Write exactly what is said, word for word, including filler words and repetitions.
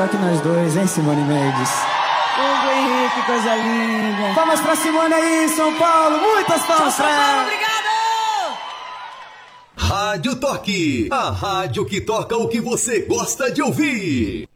melhor que nós dois, hein, Simone Mendes? Hugo Henrique, coisa linda. Palmas pra Simone aí, São Paulo. Muitas palmas São pra ela. Paulo, obrigado! Rádio Toque, a rádio que toca o que você gosta de ouvir.